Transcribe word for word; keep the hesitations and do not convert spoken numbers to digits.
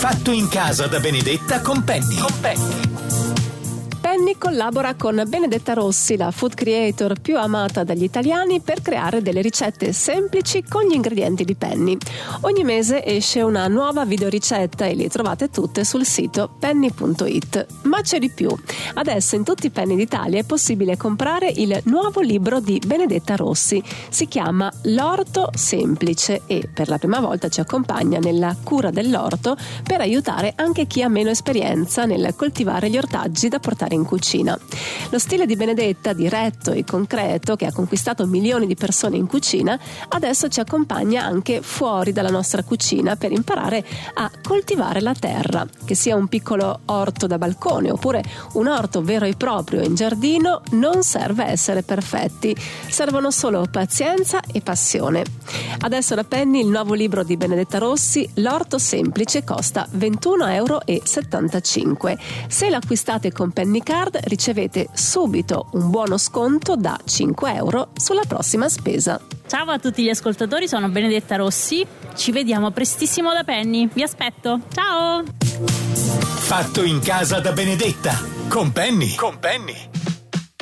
Fatto in casa da Benedetta con Penny. Con Penny. Penny collabora con Benedetta Rossi, la food creator più amata dagli italiani, per creare delle ricette semplici con gli ingredienti di Penny. Ogni mese esce una nuova videoricetta e le trovate tutte sul sito penny punto it. Ma c'è di più. Adesso in tutti i Penny d'Italia è possibile comprare il nuovo libro di Benedetta Rossi. Si chiama L'orto semplice e per la prima volta ci accompagna nella cura dell'orto per aiutare anche chi ha meno esperienza nel coltivare gli ortaggi da portare in cucina. Lo stile di Benedetta, diretto e concreto, che ha conquistato milioni di persone in cucina, adesso ci accompagna anche fuori dalla nostra cucina per imparare a coltivare la terra. Che sia un piccolo orto da balcone oppure un orto vero e proprio in giardino, non serve essere perfetti, servono solo pazienza e passione. Adesso da Penny il nuovo libro di Benedetta Rossi, L'orto semplice, costa ventuno e settantacinque euro. Se l'acquistate con Penny Card ricevete subito un buono sconto da cinque euro sulla prossima spesa. Ciao a tutti gli ascoltatori, sono Benedetta Rossi. Ci vediamo prestissimo da Penny. Vi aspetto. Ciao! Fatto in casa da Benedetta con Penny. Con Penny.